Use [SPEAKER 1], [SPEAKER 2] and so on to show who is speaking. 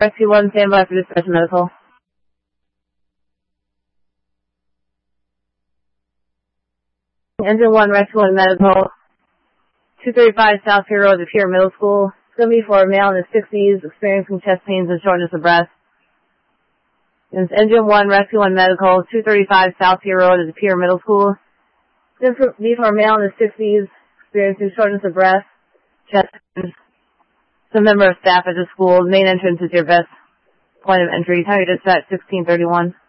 [SPEAKER 1] Rescue 1, stand by for dispatch medical. Engine 1, Rescue 1 medical. 235 South Pier Road, the Pier Middle School. It's going to be for a male in his 60s experiencing chest pains and shortness of breath. It's Engine 1, Rescue 1 medical. 235 South Pier Road, the Pier Middle School. It's going to be for a male in his 60s experiencing shortness of breath, chest pains. It's a member of staff at the school. The main entrance is your best point of entry. Tell your dispatch 1631.